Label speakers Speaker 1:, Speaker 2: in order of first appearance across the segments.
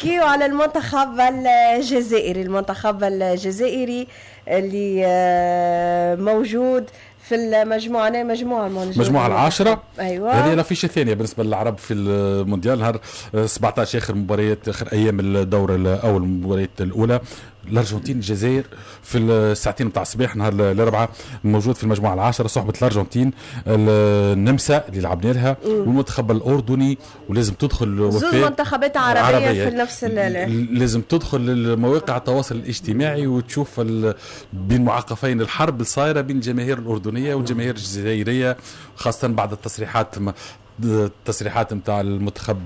Speaker 1: نحكيه على المنتخب الجزائري. المنتخب الجزائري اللي موجود في المجموعة،
Speaker 2: مجموعة العاشرة.
Speaker 1: أيوة.
Speaker 2: هذه الافيشة الثانية بالنسبة للعرب في المونديال. نهار 17 آخر مباريات، آخر أيام الدورة الأول، المباريات الأولى. الأرجنتين الجزائر في الساعتين متاع الصباح نهار الأربعاء موجود في المجموعة العاشرة، صحبة الأرجنتين، النمسا اللي لعبنا لها، والمنتخب الأردني. ولازم تدخل
Speaker 1: زوج منتخبات عربية في نفس
Speaker 2: لازم تدخل لمواقع التواصل الاجتماعي وتشوف بين معاقفين الحرب الصايرة بين الجماهير الأردنية والجماهير الجزائرية، خاصة بعد التصريحات متاع المنتخب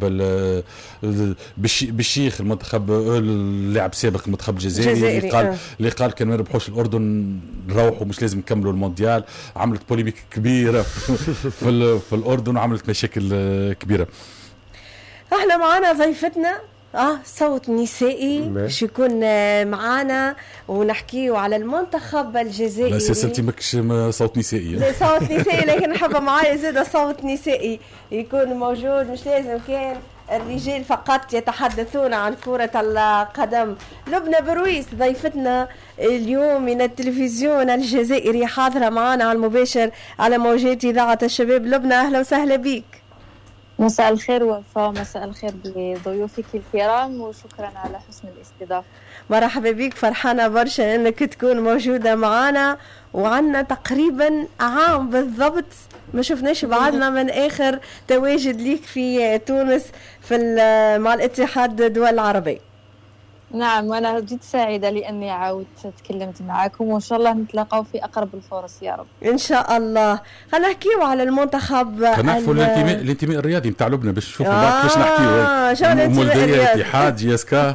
Speaker 2: بالشيخ، المنتخب اللاعب السابق المنتخب الجزائري اللي قال كان ما يربحوش الأردن نروحوا، مش لازم نكملوا المونديال. عملت بوليميك كبيرة في الأردن وعملت مشاكل كبيرة.
Speaker 1: احنا معانا ضيفتنا صوت نسائي باش يكون معانا ونحكيه على المنتخب الجزائري.
Speaker 2: لا سياسة ماكش صوت نسائي.
Speaker 1: لا صوت نسائي، لكن نحب معايا زيادة صوت نسائي يكون موجود. مش لازم كان الرجال فقط يتحدثون عن كرة القدم. لبنى برويس ضيفتنا اليوم من التلفزيون الجزائري، حاضرة معنا على المباشر على موجات إذاعة الشباب. لبنى أهلا وسهلا بك.
Speaker 3: مساء الخير وفاء، مساء الخير بضيوفك الكرام، وشكرا على حسن الاستضافة.
Speaker 1: مرحبا بك، فرحانة برشا انك تكون موجودة معنا. وعنا تقريبا عام بالضبط ما شفناش بعضنا من اخر تواجد ليك في تونس مع الاتحاد الدول العربي.
Speaker 3: نعم، وانا جد سعيدة لاني عاودت تكلمت معكم، وان شاء الله نتلاقاو في اقرب الفرص يا رب
Speaker 1: ان شاء الله. خلينا نحكيو على المنتخب،
Speaker 2: نعرفوا الانتماء الرياضي نتاع لبنى باش نشوفوا بعد كيفاش نحكيو.
Speaker 1: شو الانتماء الرياضي؟
Speaker 2: اتحاد جيسكا.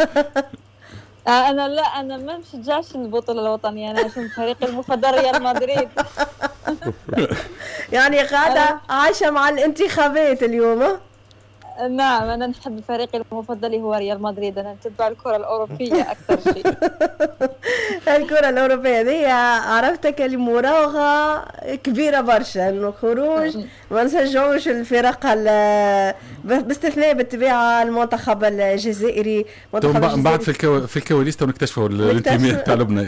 Speaker 3: انا ما نشجعش البطولة الوطنية، انا عشان فريقي المفضل ريال مدريد.
Speaker 1: يعني قاعدة عايشة مع الانتخابات اليوم.
Speaker 3: نعم، أنا نحب فريقي المفضل هو ريال مدريد. أنا نتبع الكرة الأوروبية أكثر شيء.
Speaker 1: الكرة الأوروبية دي عرفتك المراوغة كبيرة برشا، إنه خروج ما نسجعوش الفرق باستثناء بالطبيعة المنتخب الجزائري.
Speaker 2: بعد في الكواليس نكتشفوا الانتماء تاع لبنى.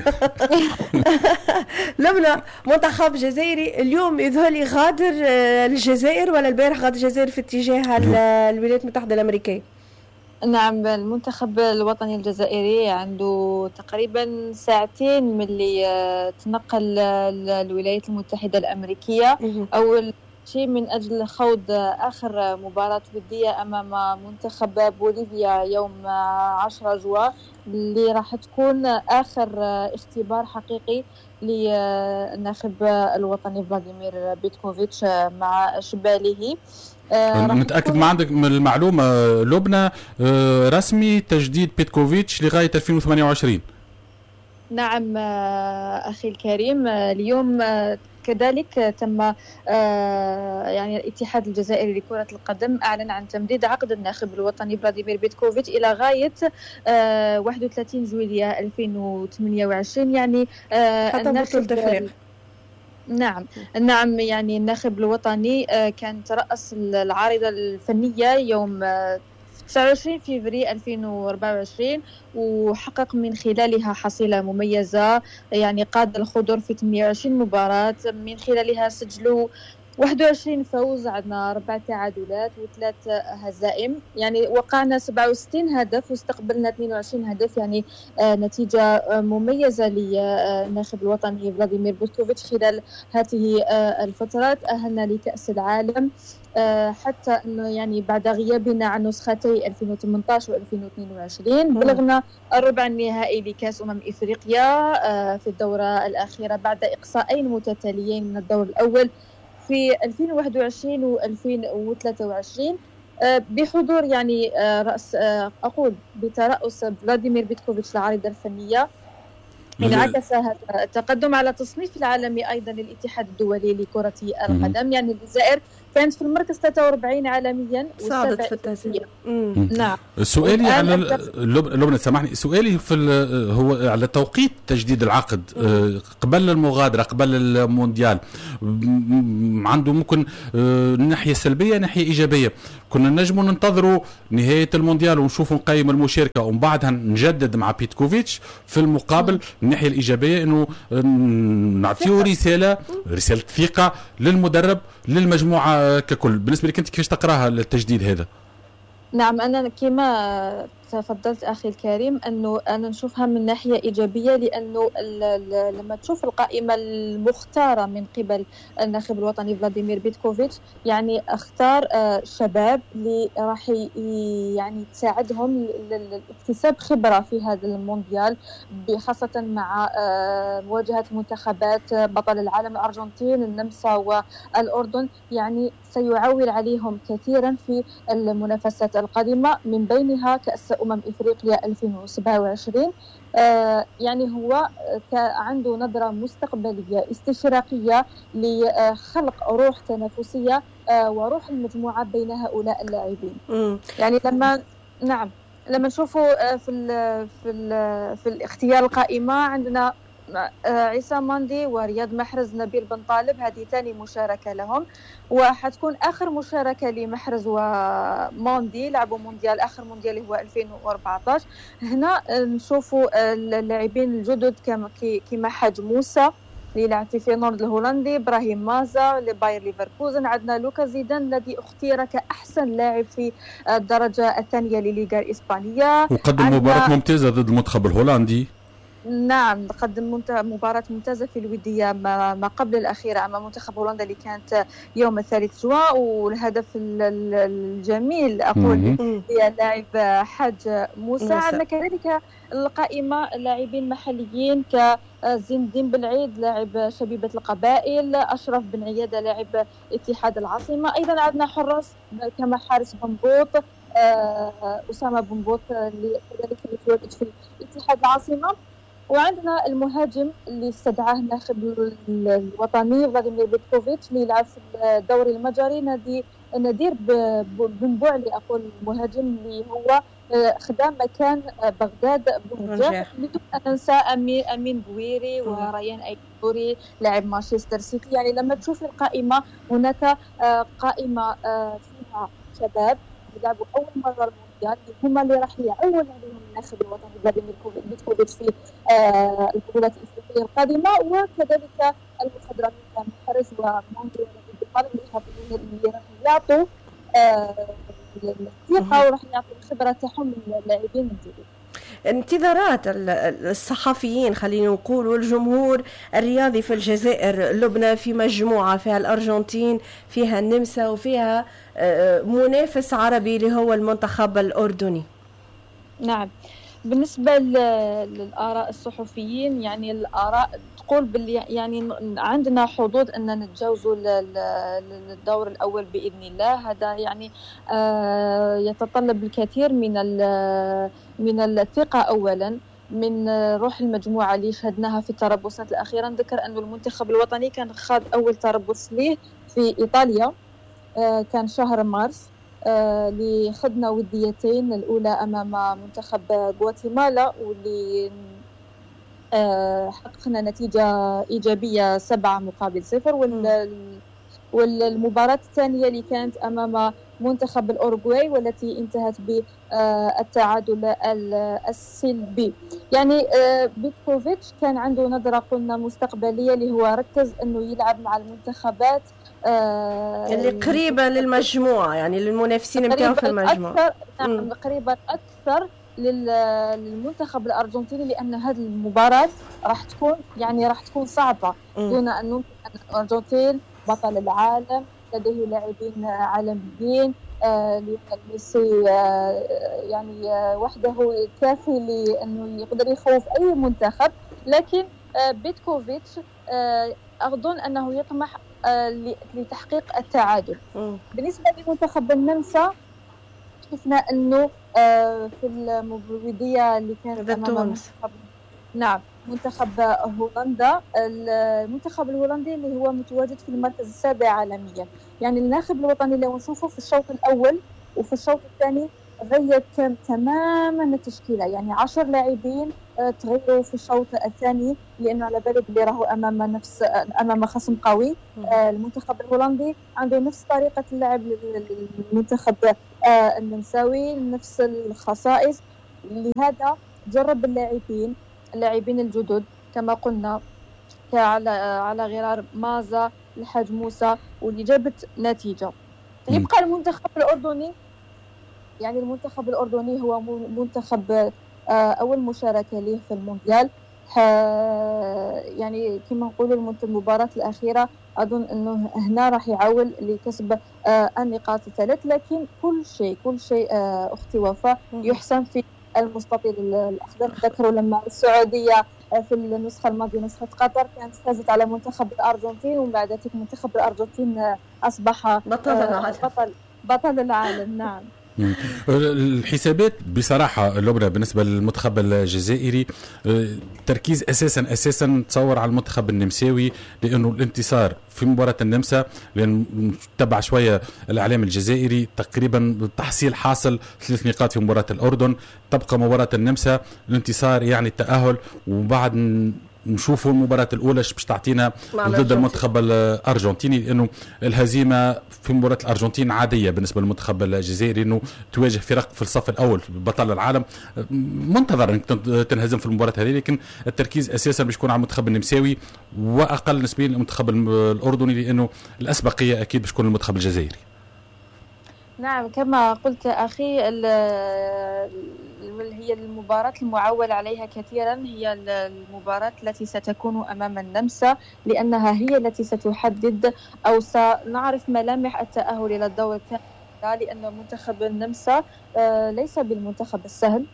Speaker 1: لبنى منتخب جزائري اليوم يظهر غادر الجزائر، ولا البارح غادر الجزائر في اتجاه الولايات المتحدة الأمريكية؟
Speaker 3: نعم، المنتخب الوطني الجزائري عنده تقريبا ساعتين من اللي تنقل الولايات المتحدة الأمريكية. أول شيء من أجل خوض آخر مباراة ودية أمام منتخب بوليفيا يوم 10 جوان، اللي راح تكون آخر اختبار حقيقي للناخب الوطني فلاديمير بيتكوفيتش مع شباله.
Speaker 2: نتأكد ما عندك من المعلومة لبنى، رسمي تجديد بيتكوفيتش لغاية 2028.
Speaker 3: نعم أخي الكريم، اليوم كذلك تم يعني الاتحاد الجزائري لكرة القدم أعلن عن تمديد عقد الناخب الوطني فلاديمير بيتكوفيتش إلى غاية 31 جويلية 2028. يعني
Speaker 1: الناخب
Speaker 3: نعم، يعني الناخب الوطني كان ترأس العارضة الفنية يوم 29 فبراير 2024، وحقق من خلالها حصيلة مميزة. يعني قاد الخضر في 28 مباراة، من خلالها سجلوا 21 فوز، عندنا 4 تعادلات و3 هزائم. يعني وقعنا 67 هدف واستقبلنا 22 هدف. يعني نتيجة مميزة للناخب الوطني فلاديمير بيتكوفيتش خلال هذه الفترات. أهلنا لكأس العالم، حتى أنه يعني بعد غيابنا عن نسختي 2018 و2022 بلغنا الربع النهائي لكأس إفريقيا في الدورة الأخيرة بعد إقصائين متتاليين من الدور الأول في 2021 و 2023 بحضور يعني أقول بترأس فلاديمير بيتكوفيتش العارضة الفنية. انعكس هذا التقدم على تصنيف العالمي أيضا للاتحاد الدولي لكرة القدم. يعني الجزائر كانت في المركز 43 عالميا
Speaker 1: صعدت في التسجيل.
Speaker 3: نعم.
Speaker 2: سؤالي على لبنى، سامحني، سؤالي هو على توقيت تجديد العقد قبل المغادرة، قبل المونديال. عنده ممكن ناحية سلبية ناحية إيجابية. كنا نجموا ننتظروا نهاية المونديال ونشوفوا نقيم المشاركة ومن بعدها نجدد مع بيتكوفيتش. في المقابل الناحية الإيجابية إنه نعطيه رسالة ثقة للمدرب للمجموعة ككل. بالنسبة لك أنت كيفاش تقراها التجديد هذا؟
Speaker 3: نعم، أنا كما تفضلت أخي الكريم أنه أنا نشوفها من ناحية إيجابية، لأنه لما تشوف القائمة المختارة من قبل الناخب الوطني فلاديمير بيتكوفيتش، يعني اختار شباب اللي راح يعني تساعدهم لاكتساب خبرة في هذا المونديال، خاصة مع مواجهة منتخبات بطل العالم الأرجنتين، النمسا والأردن. يعني سيعول عليهم كثيرا في المنافسات القادمة، من بينها كأس إفريقيا 2027. يعني هو عنده نظرة مستقبلية استشراقية لخلق روح تنافسية وروح المجموعة بين هؤلاء اللاعبين. يعني لما نشوفوا في الاختيار القائمة عندنا عيسى ماندي ورياض محرز نبيل بن طالب، هذه ثاني مشاركة لهم، وحتكون آخر مشاركة لمحرز وماندي، لعبوا مونديال آخر مونديال هو 2014. هنا نشوفوا اللاعبين الجدد كما حاج موسى اللي لعب في فينورد الهولندي، إبراهيم مازا لباير ليفركوزن، عندنا لوكا زيدان الذي اختير كأحسن لاعب في الدرجة الثانية لليغا الإسبانية،
Speaker 2: وقدم مباراة ممتازة ضد المنتخب الهولندي.
Speaker 3: نعم، قدم مباراة ممتازة في الودية ما قبل الأخيرة أمام منتخب هولندا اللي كانت يوم 3 جوان. والهدف الجميل أقول لاعب حاج موسى. عندنا كذلك القائمة لاعبين محليين كزين الدين بالعيد لاعب شبيبة القبائل، أشرف بن عيادة لاعب اتحاد العاصمة. أيضا عندنا حراس كما حارس بنبوط، أسامة بنبوط اللي كذلك يتواجد في اتحاد العاصمة. وعندنا المهاجم اللي استدعاه الناخب الوطني فلاديمير بيتكوفيتش اللي يلعب في الدوري المجري، نادير بن بوعلي. أقول المهاجم اللي هو خدام مكان بغداد بنجاح، بدون أن ننسى أمين بويري وريان أيبوري لاعب مانشستر سيتي. يعني لما تشوف القائمة هناك قائمة فيها شباب يلعبوا أول مرة المونديال، هم اللي راح يعول عليهم الناخب الوطني فلاديمير بيتكوفيتش في البطولات الإفريقية القادمة. وكذلك المخضرمين محرز وماندي اللي راح يعطوا الثقة وراح يعطوا الخبرة تاعهم للاعبين الجدد.
Speaker 1: انتظارات الصحفيين خلينا نقول والجمهور الرياضي في الجزائر، لبنى في مجموعة فيها الأرجنتين، فيها النمسا، وفيها منافس عربي اللي هو المنتخب الأردني.
Speaker 3: نعم، بالنسبة للآراء الصحفيين، يعني الآراء تقول يعني عندنا حظوظ أن نتجاوزوا للدور الأول بإذن الله. هذا يعني يتطلب الكثير من الثقة أولا، من روح المجموعة اللي شهدناها في التربصات الأخيرة. نذكر أن المنتخب الوطني كان خاض أول تربص ليه في إيطاليا، كان شهر مارس، اللي خدنا وديتين، الأولى أمام منتخب غواتيمالا واللي حققنا نتيجة إيجابية 7-0، والمباراة الثانية اللي كانت أمام منتخب الأوروغواي والتي انتهت بالتعادل السلبي. يعني بيتكوفيتش كان عنده نظرة قلنا مستقبلية، اللي هو ركز أنه يلعب مع المنتخبات
Speaker 1: اللي قريبة للمجموعة، يعني للمنافسين متاعه في المجموعة.
Speaker 3: نعم، قريبة أكثر للمنتخب الأرجنتيني، لأن هذه المباراة راح تكون صعبة، دون أن ننسى أن الأرجنتين بطل العالم، لديه لاعبين عالميين، ميسي يعني وحده كافي لأنه يقدر يخوف أي منتخب. لكن بيتكوفيتش أظن أنه يطمح لتحقيق التعادل. بالنسبة لمنتخب النمسا، شفنا أنه في المبودية اللي كانت أمام منتخب هولندا، المنتخب الهولندي اللي هو متواجد في المركز السابع عالميا. يعني الناخب الوطني لو نشوفه في الشوط الأول وفي الشوط الثاني غير تماما التشكيلة، يعني 10 لاعبين تغيروا في الشوط الثاني، لأنه على بالك اللي راهو أمام خصم قوي. المنتخب الهولندي عنده نفس طريقة اللعب للمنتخب النمساوي، نفس الخصائص. لهذا جرب اللاعبين الجدد كما قلنا على غرار مازا، الحاج موسى، واللي جابت نتيجة. يبقى المنتخب الأردني، يعني المنتخب الأردني هو منتخب أول مشاركة له في المونديال. يعني كما نقولوا المباراة الأخيرة أظن أنه هنا راح يعول لكسب النقاط الثلاث، لكن كل شيء أختي وفاء يحسن في المستطيل الأخضر. تذكروا لما السعودية في النسخة الماضية نسخة قطر كانت فازت على منتخب الأرجنتين، ومن بعد ذلك منتخب الأرجنتين أصبح بطل العالم. نعم.
Speaker 2: الحسابات بصراحة لبنى بالنسبة للمنتخب الجزائري تركيز أساسا تصور على المنتخب النمساوي، لأنه الانتصار في مباراة النمسا، لأن تبع شوية الإعلام الجزائري تقريبا تحصيل حاصل 3 نقاط في مباراة الأردن، تبقى مباراة النمسا الانتصار يعني التأهل، وبعد نشوفوا المباراة الأولى باش تعطينا ضد المنتخب الأرجنتيني، لأنه الهزيمة في مباراة الأرجنتين عادية بالنسبة للمنتخب الجزائري، أنه تواجه فرق في الصف الأول بطل العالم، منتظر أنك تنهزم في المباراة هذه، لكن التركيز أساسا باش يكون على المنتخب النمساوي، وأقل نسبيا المنتخب الأردني، لأنه الأسبقية أكيد باش تكون المنتخب الجزائري.
Speaker 3: نعم كما قلت أخي، هي المباراة المعول عليها كثيرا هي المباراة التي ستكون أمام النمسا، لأنها هي التي ستحدد أو سنعرف ملامح التأهل إلى الدور الثاني، لأن منتخب النمسا ليس بالمنتخب السهل،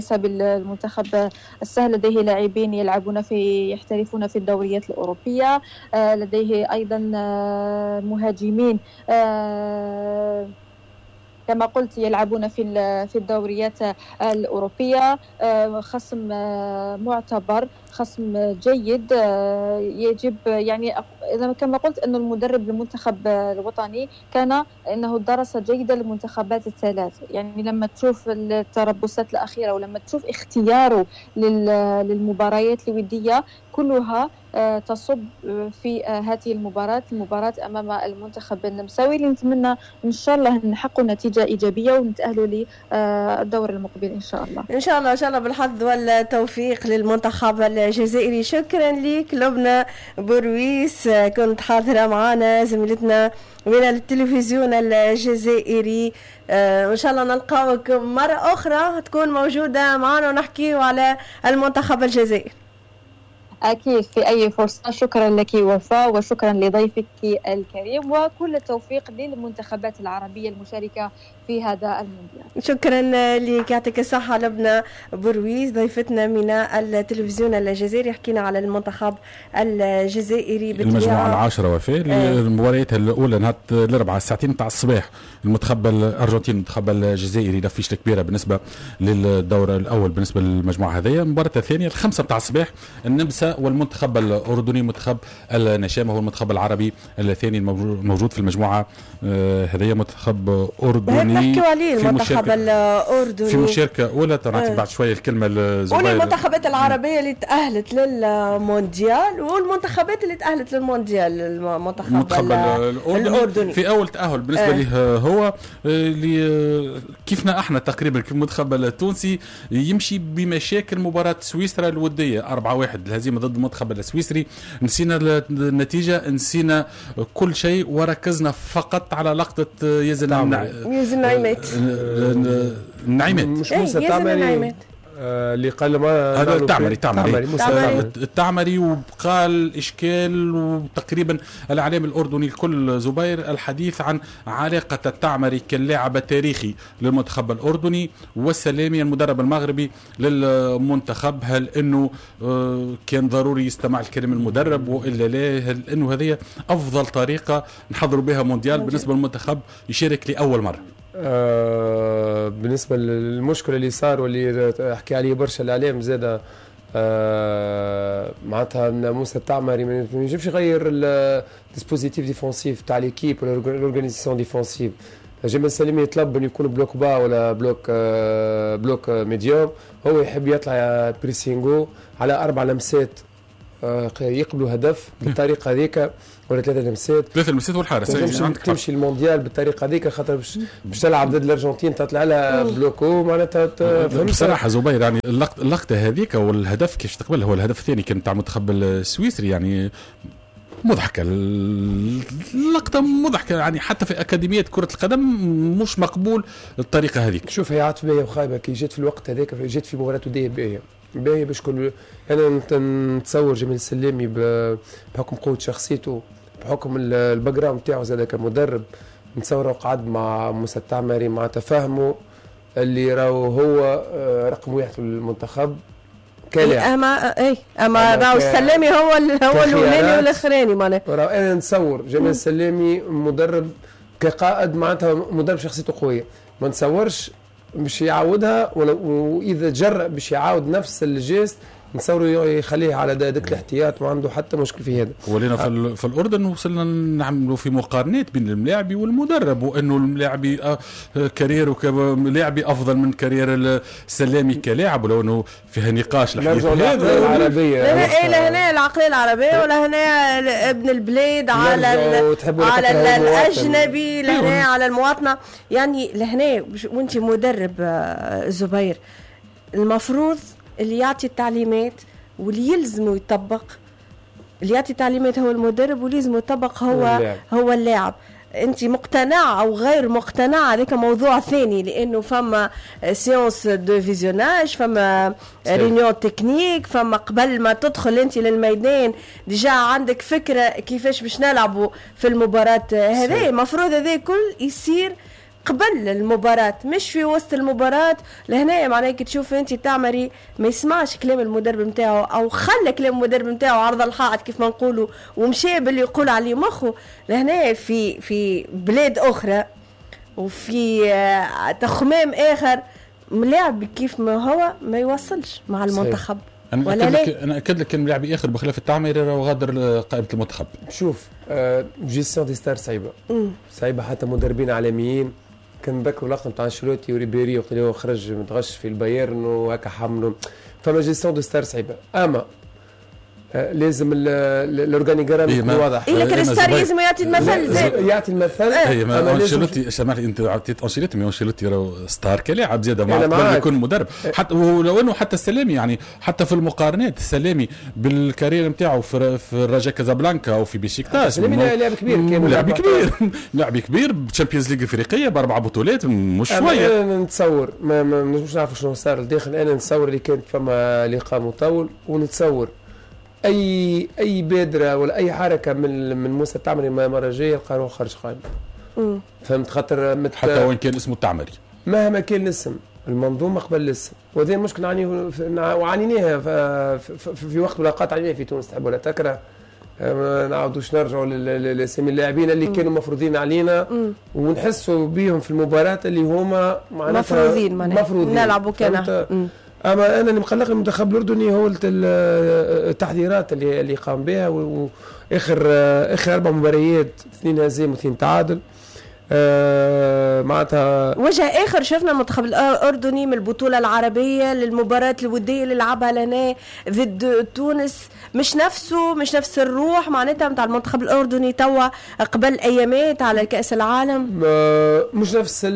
Speaker 3: لديه لاعبين يحترفون في الدوريات الأوروبية، لديه أيضا مهاجمين كما قلت يلعبون في الدوريات الأوروبية، خصم معتبر، خصم جيد. يجب يعني كما قلت أن المدرب المنتخب الوطني كان أنه درس جيدا للمنتخبات الثلاث، يعني لما تشوف التربصات الأخيرة ولما تشوف اختياره للمباريات الودية كلها تصب في هذه المباراة أمام المنتخب النمساوي، اللي نتمنى إن شاء الله نحقق نتيجة إيجابية ونتأهلوا للدور المقبل إن شاء الله.
Speaker 1: إن شاء الله بالحظ والتوفيق للمنتخب الجزائري. شكرا لك لبنى برويس، كنت حاضرة معنا زميلتنا من التلفزيون الجزائري. إن شاء الله نلقاوك مرة أخرى تكون موجودة معنا ونحكي على المنتخب الجزائري.
Speaker 3: أكيد في أي فرصة. شكرا لك وفاء، وشكرا لضيفك الكريم، وكل التوفيق للمنتخبات العربية المشاركة في هذا المونديال.
Speaker 1: شكرا لك، يعطيك الصحة لبنى برويز ضيفتنا من التلفزيون الجزائري. حكينا على المنتخب الجزائري
Speaker 2: المجموعة العاشرة وفاء. المباريات الأولى نهار الأربعاء الساعة 2 متاع الصباح، المنتخب الأرجنتيني المنتخب الجزائري لفيش كبيرة بالنسبة للدور الأول بالنسبة للمجموعة هذه. المباراة الثانية 5 متاع الصباح، النمسا والمنتخب الأردني منتخب النشامة هو المنتخب العربي الثاني الموجود في المجموعة هذه، منتخب أردني
Speaker 1: في المنتخب الأردني
Speaker 2: في مشاركة أولى. تنعطي بعد شوية الكلمة لزبير.
Speaker 1: والمنتخبات العربية اللي تأهلت للمونديال والمنتخبات اللي تأهلت للمونديال، المنتخب الأردني
Speaker 2: في أول تأهل بالنسبة له هو اللي كيفنا احنا تقريبا المنتخب التونسي يمشي بمشاكل مباراة سويسرا الودية 4-1 الهزيمة ضد المنتخب السويسري. نسينا النتيجة، نسينا كل شيء، وركزنا فقط على لقطة يزن النعيمات
Speaker 1: مش موسى النعيمات
Speaker 4: اللي قال ما
Speaker 2: هذا التعمري وقال إشكال. وتقريبا الإعلام الأردني الكل زبير الحديث عن علاقة التعمري كلاعب تاريخي للمنتخب الأردني والسلامي المدرب المغربي للمنتخب. هل إنه كان ضروري يستمع الكلام المدرب وإلا لا؟ هل إنه هذه أفضل طريقة نحضروا بها مونديال بالنسبة للمنتخب يشارك لأول مرة؟
Speaker 4: بالنسبة للمشكلة اللي صار واللي أحكي عليه برشا الإعلام زادة، معناتها أن موسى التعمري ما يجبش يغير الديسبوزيتيف ديفونسيف تاع ليكيب والأورغانيزاسيون ديفونسيف. جمال السلامي يطلب انه يكون بلوك با ولا بلوك ميديوم، هو يحب يطلع بريسينغو على 4 لمسات يقبلوا هدف بالطريقه هذيك، ولا 3 لمسات
Speaker 2: والحارس
Speaker 4: تمشي المونديال بالطريقه هذيك، خاطر باش تلعب ضد الارجنتين تطلع لها بلوكو معناتها
Speaker 2: بصراحه زبير. يعني اللقطه هذيك والهدف كيف تقبل هو الهدف الثاني كان تاع المنتخب السويسري، يعني مضحكه اللقطه مضحكه، يعني حتى في اكاديميه كره القدم مش مقبول الطريقه هذيك.
Speaker 4: شوف هي عاطفه باهيه وخايبه كي جات في الوقت هذاك، جات في مباراه وديه باهيه باش كل انا نتصور جمال السلامي بحكم قوه شخصيته، بحكم الباك جراوند تاعو زاد كمدرب، نتصور قعد مع موسى التعمري مع تفاهمه اللي راهو هو رقم 1 في المنتخب كلاعب.
Speaker 1: اما راهو السلامي هو الاولاني والاخراني معناها.
Speaker 4: انا نتصور جمال السلامي مدرب كقائد معناتها مدرب شخصيته قويه، ما نتصورش باش يعاودها، واذا جرأ باش يعاود نفس الجيست نصوروا يخليه على داك الاحتياط، ما عنده حتى مشكل في هذا.
Speaker 2: ولينا في الأردن وصلنا نعملوا في مقارنات بين الملاعبي والمدرب، وأنه الملاعبي كارير ولاعبي أفضل من كارير السلامي كلاعب، ولو أنه فيها نقاش
Speaker 4: الحديث هذا العربية.
Speaker 1: لا هنا العقلية العربية ولا هنا ابن البلاد على الأجنبي، لهنا على المواطنة. يعني لهنا وانت مدرب زبير، المفروض اللي يعطي التعليمات واللي يلزمه يطبق، اللي يعطي التعليمات هو المدرب واللي يلزمه يطبق هو اللاعب. انت مقتنع او غير مقتنع هذاك موضوع ثاني، لانه فما سيونس دو فيزيوناج، فما رينيون تكنيك، فما قبل ما تدخل انت للميدان ديجا عندك فكره كيفاش باش نلعبوا في المباراه. هذا المفروض هذا كل يصير قبل المباراة مش في وسط المباراة. لهنا معناه كي تشوف انت تعمري ما يسمعش كلام المدرب نتاعو، او خلى كلام المدرب نتاعو عرض الحائط كيف ما نقولوا، ومشى باللي يقول عليه مخه. لهنا في بلاد اخرى وفي تخمام اخر ملاعب كيف ما هو ما يوصلش مع المنتخب.
Speaker 2: انا اكد لك كان لاعب اخر بخلاف التعميري راه غادر قائمه المنتخب.
Speaker 4: شوف جيستيون دي ستار صعيبه حتى مدربين عالميين. كان نذكروا لقب تاع انشيلوتي وريبيري وقت اللي هو خرج متغش في البايرن وهكا حملوا، فما جيستيون دي ستار صعيبه. اما لازم الاورغانيغرام يكون واضح.
Speaker 1: لكن الستار لازم يعطي المثل،
Speaker 4: يعطي المثل.
Speaker 2: ما انشيلوتي سمعت انت عطيت انشيلوتي، ما انشيلوتي راه ستار كلاعب زياده مع يكون مدرب. حتى ولو انه حتى السلامي يعني حتى في المقارنات السلامي بالكارير نتاعو في الرجاء كازابلانكا او في بيشيكتاش،
Speaker 4: السلامي لاعب كبير، كان
Speaker 2: لاعب كبير بالشامبيونز ليغ الافريقيه ب4 بطولات مش شويه.
Speaker 4: انا نتصور ما مش نعرف شنو صار لداخل. انا نتصور اللي كانت فما لقاء مطول، ونتصور اي بادره ولا اي حركه من موسى التعمري المره الجايه يلقى خارج قائمه. فهمت؟ خاطر
Speaker 2: حتى وين كان اسمه التعمري مهما
Speaker 4: كان الاسم المنظومه قبل الاسم، وهذه المشكله وعانيناها في وقت ملاقات عانيناها في تونس. تحب ولا تكره ما نعاودوش نرجعوا لاسامي اللاعبين اللي كانوا مفروضين علينا ونحسوا بهم في المباراه اللي هما
Speaker 1: مفروضين نلعبوا كان.
Speaker 4: اما انا اللي مقلق المنتخب الاردني هو التحضيرات اللي قام بها، واخر 4 مباريات 2 هزائم و2 تعادل. معناتها
Speaker 1: وجه اخر شفنا المنتخب الاردني من البطوله العربيه للمباراه الوديه اللي لعبها لنا ضد تونس، مش نفس الروح معناتها نتاع المنتخب الاردني توا قبل ايامات على كاس العالم.
Speaker 4: مش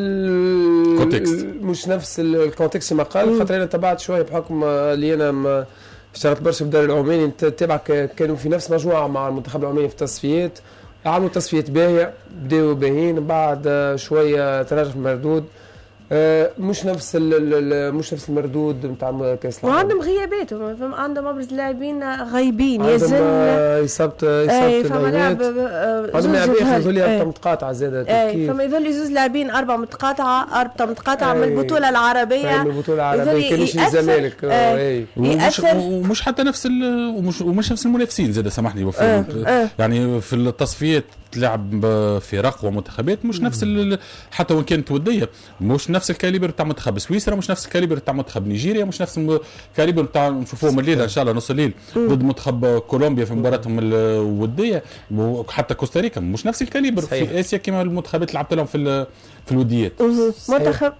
Speaker 4: نفس الكونتكست ما قال. خاطر انا تبعت شويه بحكم اللي انا اشتغلت برشا في الدوري العماني، تتابع كانوا في نفس مجموعه مع المنتخب العماني في التصفيات، عملوا تصفيات باهيه، بداوا باهين، بعد شويه تراجع في المردود. مش نفس المردود نتاع كاس العالم.
Speaker 1: وعندهم غيابات، عندهم ابرز لاعبين غايبين،
Speaker 4: يزن اصابه اللاعبات، عندهم لاعبين يخرجوا لي اربطه متقاطعه زاده
Speaker 1: كيف. فما يظل يزوز لاعبين اربطه متقاطعه من البطوله العربيه.
Speaker 4: من البطوله العربيه كانش الزمالك
Speaker 2: ومش حتى نفس ومش نفس المنافسين زاد. سامحني يعني في التصفيات تلعب فرق ومنتخبات مش نفس حتى وان كانت وديه مش نفس الكاليبر تاع منتخب سويسرا، مش نفس الكاليبر تاع منتخب نيجيريا، مش نفس الكاليبر تاع نشوفوهم الليله ان شاء الله نص الليل ضد منتخب كولومبيا في مباراتهم الوديه، وحتى كوستاريكا مش نفس الكاليبر في اسيا كما المنتخبات اللي لعبت لهم في الوديات.
Speaker 1: منتخب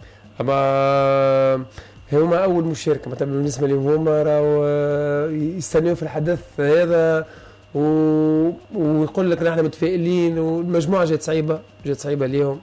Speaker 4: اما هما اول مشاركه مثلا بالنسبه لهم، هما راهو يستنوا في الحدث هذا ويقول لك نحن متفائلين، والمجموعه جات صعيبه ليهم.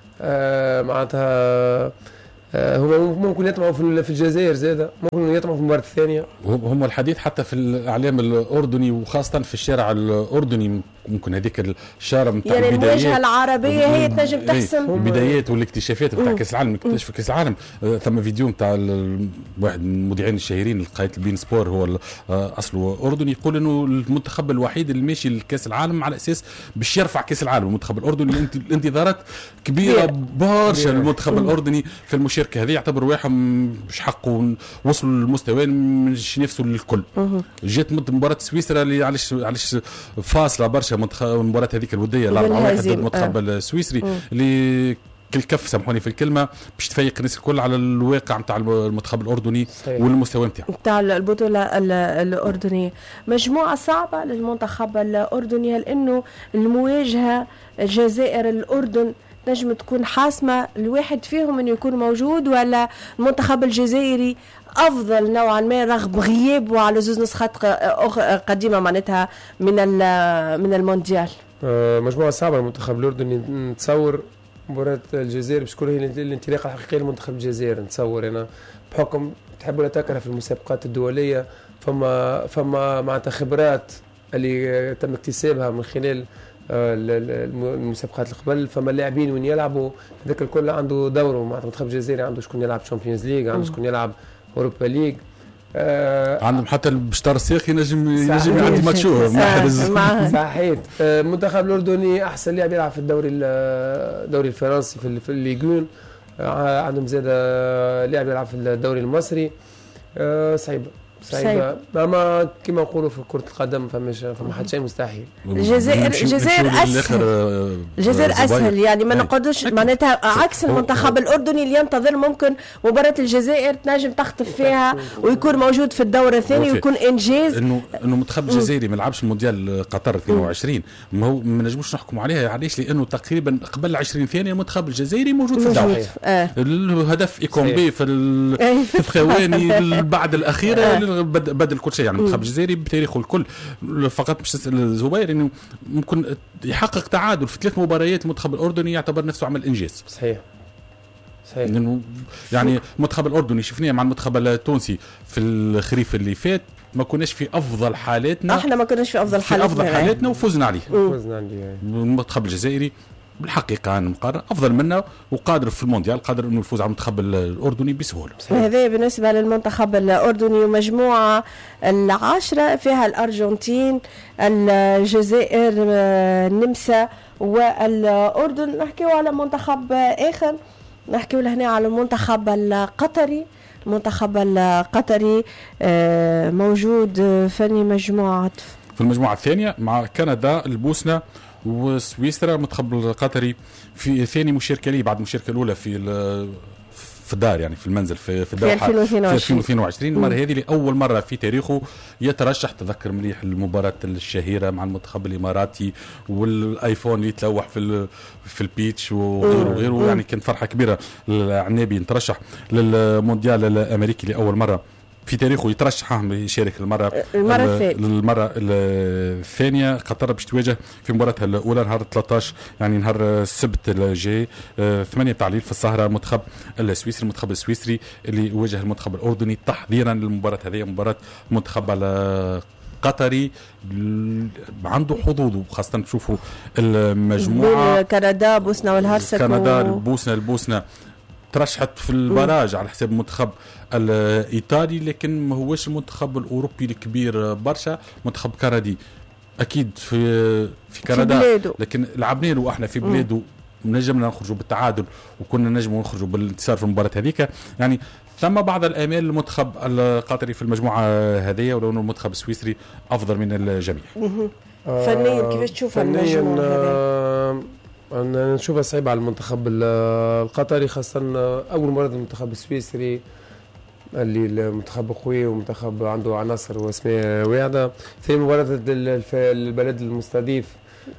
Speaker 4: معناتها هما ممكن يطمعوا في الجزائر زاده، ممكن يطمعوا في المباراه الثانيه.
Speaker 2: هم الحديث حتى في الاعلام الاردني وخاصه في الشارع الاردني، ممكن هذيك الشارع نتاع
Speaker 1: يعني المواجهه العربيه هي تنجم تحسم
Speaker 2: البدايات والاكتشافات نتاع كاس العالم. اكتشف كاس العالم ثم فيديو نتاع واحد من المذيعين الشهيرين لقناه البين سبور، هو اصله اردني، يقول انه المنتخب الوحيد اللي ماشي لكاس العالم على اساس باش يرفع كاس العالم. المنتخب الاردني الانتظارات كبيره برشا المنتخب الاردني في المشاركه هذه، يعتبر واحد مش حقه وصلوا للمستوى مش نفسه للكل. جات مباراه سويسرا اللي علاش فاصله برشا المباراه هذيك الوديه 4-1 ضد المنتخب السويسري اللي كل كف سامحوني في الكلمه باش تفيق الناس الكل على الواقع نتاع المنتخب الاردني والمستوى نتاعو
Speaker 1: البطوله الاردنيه. مجموعه صعبه للمنتخب الاردني، لانه المواجهه الجزائر الاردن نجم تكون حاسمه، الواحد فيهم انه يكون موجود، ولا المنتخب الجزائري افضل نوعا ما رغم غيابه على زوز نسخات قديمه معناتها من المونديال.
Speaker 4: مجموعه صعبه المنتخب الاردني. نتصور مباراه الجزائر باش تكون هي الانطلاقه الحقيقيه لمنتخب الجزائر. نتصور انا بحكم تحب ولا تكره في المسابقات الدوليه، فما معناتها خبرات اللي تم اكتسابها من خلال المسابقات القبل، فما اللاعبين وين يلعبوا هذاك الكل عنده دوره. معناتها المنتخب الجزائري عنده شكون يلعب شامبيونز ليغ، عنده شكون يلعب اوروبا ليغ،
Speaker 2: عندهم حتى البشتار السيخي ينجم يعدي ماتشور
Speaker 4: صحيح. المنتخب الاردني احسن لاعب يلعب في الدوري الفرنسي في الليغون، عندهم زاد لاعب يلعب في الدوري المصري. صعيبه ما كما نقولوا في كرة القدم فما حد شيء مستحيل.
Speaker 1: الجزائر اسهل يعني ما نقعدوش معناتها عكس المنتخب الاردني اللي ينتظر ممكن مباراة الجزائر تنجم تخطف فيها ويكون موجود في الدور الثاني ويكون انجاز.
Speaker 2: انه المنتخب الجزائري ما لعبش المونديال قطر 22 ما نجموش نحكموا عليها. علاش؟ لانه تقريبا قبل 20 ثانيه المنتخب الجزائري موجود في الدوري. الهدف ايكومبي في الثواني بعد الاخيره بدل كل شيء. يعني المنتخب الجزائري بتاريخه الكل فقط مش الزبير انه ممكن يحقق تعادل في 3 مباريات. المنتخب الاردني يعتبر نفسه عمل انجاز.
Speaker 4: صحيح
Speaker 2: يعني المنتخب الاردني شفناه مع المنتخب التونسي في الخريف اللي فات ما كناش في افضل حالاتنا.
Speaker 1: احنا ما كناش في افضل
Speaker 2: حالاتنا وفزنا عليه. المنتخب الجزائري بالحقيقه انا مقارن افضل منا وقادر في المونديال، قادر انه يفوز على المنتخب الاردني بسهوله.
Speaker 1: هذا بالنسبه للمنتخب الاردني. ومجموعه 10 فيها الارجنتين، الجزائر، النمسا والاردن. نحكيو على منتخب اخر، نحكيو لهنا على المنتخب القطري. المنتخب القطري موجود في
Speaker 2: المجموعه الثانيه مع كندا، البوسنه وسويسرا. المنتخب القطري في ثاني مشاركه ليه بعد المشاركه الاولى في الدار، يعني في المنزل في الدوحه في 2022. المره هذه لاول مره في تاريخه يترشح. تذكر مليح المباراه الشهيره مع المنتخب الاماراتي والايفون اللي يتلوح في البيتش وغيره يعني كانت فرحه كبيره. العنابي يترشح للمونديال الامريكي لاول مره في تاريخه، يترشح يشارك المرة الثانية. قطر باش تواجه في مباراتها الأولى نهار 13 يعني نهار السبت الجاي 8 بتاع الليل في السهرة. المنتخب السويسري اللي يواجه المنتخب الأردني تحضيرا للمباراة هذه. مباراة المنتخب القطري عنده حظوظه، خاصة تشوفوا المجموعة
Speaker 1: كندا، بوسنة والهرسك.
Speaker 2: كندا، البوسنة ترشحت في البراج على حساب المنتخب الإيطالي، لكن ما هوش المنتخب الأوروبي الكبير برشا. منتخب كندي أكيد في كندا، لكن لعبنا له احنا في بلاده نجمنا نخرجوا بالتعادل وكنا نجموا نخرجوا بالانتصار في المباراة هذيك. يعني ثم بعض الآمال للمنتخب القطري في المجموعة هذه، ولو أنه المنتخب السويسري أفضل من الجميع.
Speaker 1: فنيا كيفاش تشوف المجموعة هذه؟
Speaker 4: أنا نشوفها صعيبة على المنتخب القطري، خاصة أول مرة المنتخب السويسري اللي المنتخب قوي ومنتخب عنده عناصر واسماء واعدة. ثاني مباراة البلد المستضيف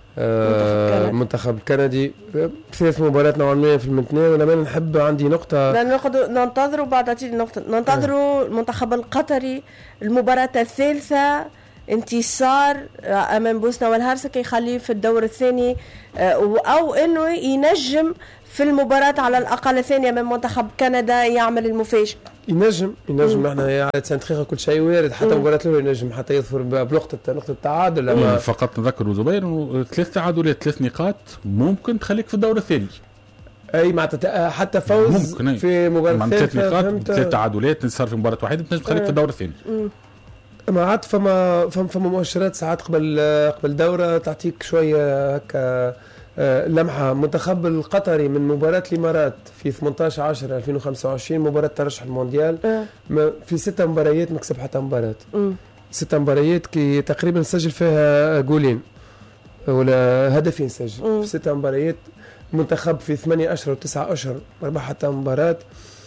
Speaker 4: منتخب كندي. ثلاث مباريات نوعا ما في المتناول. انا نحب عندي نقطه
Speaker 1: ننتظروا بعد نقطه ننتظروا المنتخب القطري المباراه الثالثه انتصار امام بوسنا والهرسك يخليه في الدور الثاني، او انه ينجم في المباراة على الأقل الثانية من منتخب كندا يعمل المفاجأة.
Speaker 4: ينجم نحن على 90 دقيقة كل شيء وارد، حتى مباراة الأولى ينجم حتى يظفر بنقطة التعادل.
Speaker 2: فقط نذكر زبير انه 3 تعادلات 3 نقاط ممكن تخليك في الدور الثاني.
Speaker 4: اي معناتها حتى فوز في مباراة الثالثة
Speaker 2: 3 نقاط 3 تعادلات صار في مباراة واحدة تنجم تخليك في الدور الثاني.
Speaker 4: ما عاد فما مؤشرات ساعات قبل دورة تعطيك شوية هكا لمحة. منتخب القطري من مباراة الإمارات في 18/10/2025 مباراة ترشح المونديال في 6 مباريات ما كسب حتى مباراة. 6 مباريات كي تقريبا سجل فيها جولين ولا هدفين سجل في 6 مباريات. منتخب في 8 أشهر و9 أشهر ما ربح حتى مباراة.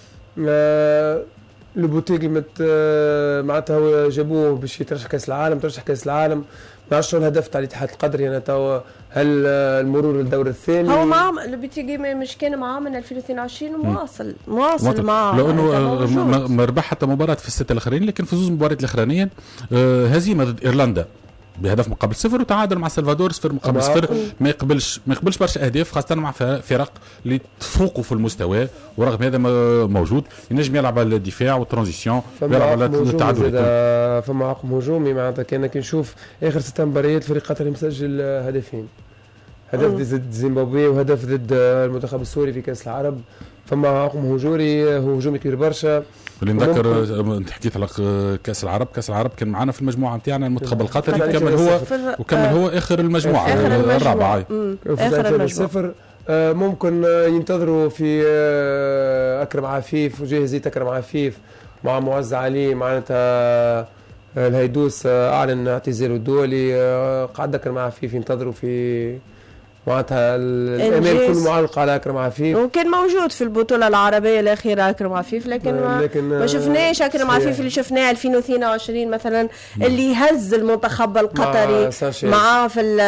Speaker 4: لوبوتيغي معناتها هو جابوه باش يترشح كاس العالم. ما عرفش الهدف تاع الاتحاد القطري انا توا هل المرور للدور الثاني.
Speaker 1: هو معاه لوبوتيغي مش كان معاه من 2022 ومواصل معاه
Speaker 2: لانه ما ربح حتى مباراه في السته الاخرين، لكن في 2 مباريات الاخرانيين هزيمه ضد ايرلندا بهدف مقابل 0 وتعادل مع سلفادور 0 مقابل 0. ما يقبلش برشا اهداف، خاصه مع فرق اللي تفوقوا في المستوى، ورغم هذا موجود ينجم يلعب على الدفاع والترانزيسيون ويلعب على التعادل.
Speaker 4: فما عقم هجومي معناتها كي نشوف اخر 6 مباريات الفريق القطري مسجل هدفين، هدف ضد زيمبابوي وهدف ضد المنتخب السوري في كاس العرب. فما عقم هجومي كبير برشا.
Speaker 2: اللي نذكر انت حكيت على كاس العرب كان معنا في المجموعه نتاعنا المنتخب القطري وكمل هو اخر المجموعه الرابعه.
Speaker 1: اخر المجموعه
Speaker 4: ممكن ينتظروا في اكرم عفيف وجاهزيه اكرم عفيف مع معز علي. معناتها الهيدوس اعلن اعتزاله الدولي، قعد اكرم عفيف ينتظروا في معناتها الامال كل معلق على اكرم عفيف،
Speaker 1: وكان موجود في البطوله العربيه الاخيره اكرم عفيف، لكن ما شفناش اكرم عفيف اللي شفناه 2022 مثلا اللي هز المنتخب القطري معاه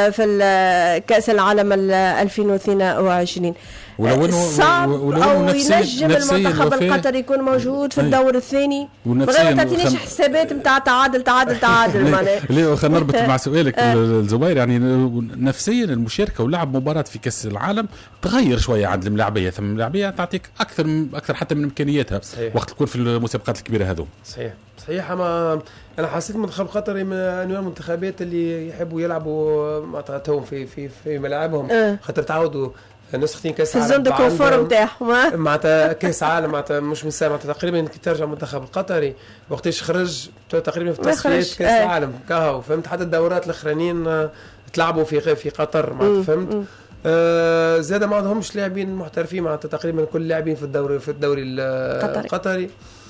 Speaker 1: في كاس العالم 2022. صعب او ينجم المنتخب القطري يكون موجود في الدور الثاني من غير ما تعطينيش حسابات نتاع تعادل معناها.
Speaker 2: ليه خلينا نربط مع سؤالك الزبير، يعني نفسيا المشاركه ولعب مباراه في كاس العالم تغير شويه عند الملاعبيه، ثم الملاعبيه تعطيك اكثر حتى من امكانياتها وقت تكون في المسابقات الكبيره هذو.
Speaker 4: صحيح. انا حسيت المنتخب القطري من انواع المنتخبات اللي يحبوا يلعبوا معناتها في ملاعبهم، خاطر تعودوا نسختين كاس
Speaker 1: العالم في الزون دو كونفور نتاعهم
Speaker 4: معناتها كاس عالم معناتها مش من سنه معناتها تقريبا كي ترجع المنتخب القطري وقتاش خرج تقريبا في تصفيات كاس العالم كاهو فهمت. حتى الدورات الاخرانيين تلعبوا في قطر معناتها فهمت. زاد ما عندهمش لاعبين محترفين معناتها تقريبا كل لاعبين في الدوري القطري.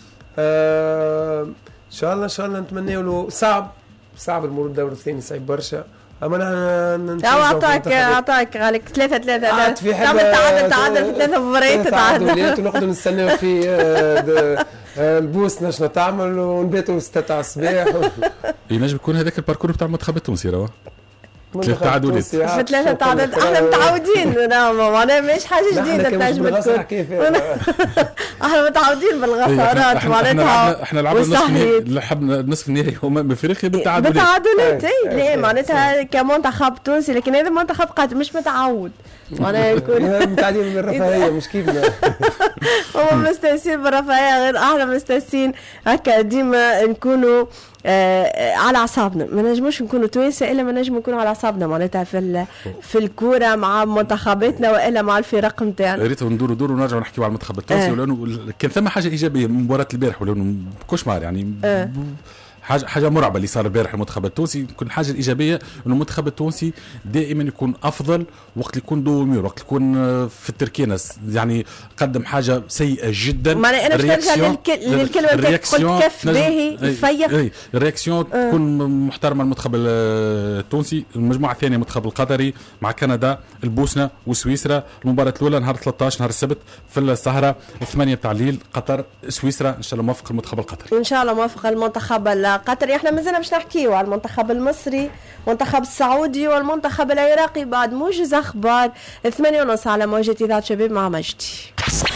Speaker 4: ان شاء الله نتمنى له. صعب المرور الدور الثاني صعيب برشا. اما انا
Speaker 1: اعطاك غالك 3 تعادل في 3 مباريات
Speaker 4: تعادل ونقعدوا نستناو في البوس نشنا تعمل ونباتوا 6 تاع الصباح.
Speaker 2: ينجم يكون هذاك الباركور بتاع المنتخب التونسي راه 3 تعادلات
Speaker 1: في 3 تعادلات. احنا متعودين معناها مش حاجه جديده تنجم تكون. احنا متعودين بالغصارات معناتها.
Speaker 2: احنا لعبنا نصف النهائي من افريقيا
Speaker 1: بالتعادلات. ليه معناتها كمنتخب تونسي، لكن هذا منتخب قادم مش متعود معناها يكون
Speaker 4: متعودين بالرفاهيه مش كيفنا.
Speaker 1: هم مستانسين بالرفاهيه غير احنا مستانسين هكا ديما نكونوا على اعصابنا. ما نجموش نكونوا توانسه الا ما نجموا نكونوا على اعصابنا معناتها في الكوره مع منتخباتنا والا مع الفرق نتاعنا.
Speaker 2: ريت ندوروا ونرجعوا نحكيوا على المنتخب التونسي. ولانه كان ثم حاجه ايجابيه من مباراه البارح ولانه كوشمار يعني حاجه مرعبه اللي صار البارح المنتخب التونسي. كل حاجه الايجابيه انه المنتخب التونسي دائما يكون افضل وقت يكون دو ميور، وقت يكون في التركينه يعني قدم حاجه سيئه جدا.
Speaker 1: ما انا نرجع للكلمه اللي قلت كف باهي يفيق.
Speaker 2: الرياكسيون تكون محترمه. المنتخب التونسي، المجموعه الثانيه المنتخب القطري مع كندا، البوسنه وسويسرا. المباراه الاولى نهار 13 نهار السبت في السهره 8 تاع الليل، قطر سويسرا. ان شاء الله موفق المنتخب القطري،
Speaker 1: ان شاء الله موفق المنتخب القطري. احنا مازلنا باش نحكيو على المنتخب المصري، المنتخب السعودي والمنتخب العراقي بعد موجز اخبار 8:30 على موجة اذاعه شباب مع مجدي.